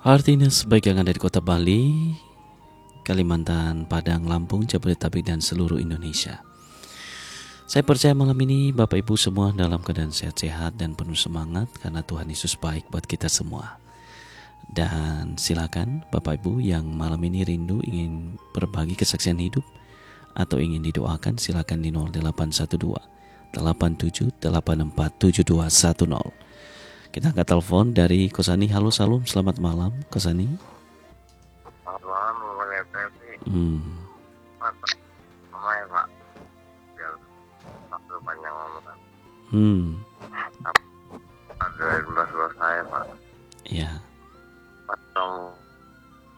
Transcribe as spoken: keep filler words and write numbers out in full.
Artinya sebaik yang ada di kota Bali, Kalimantan, Padang, Lampung, Jabodetabek, dan seluruh Indonesia. Saya percaya malam ini Bapak Ibu semua dalam keadaan sehat-sehat dan penuh semangat karena Tuhan Yesus baik buat kita semua. Dan silakan Bapak Ibu yang malam ini rindu ingin berbagi kesaksian hidup atau ingin didoakan, silakan di nol delapan satu dua delapan tujuh delapan empat tujuh dua satu nol. Kita angkat telepon dari Kosani. Halo, salam, selamat malam Kosani. Selamat malam, boleh Pepi. Hmm. Mama ya Pak, biar waktu panjang kan. Hmm.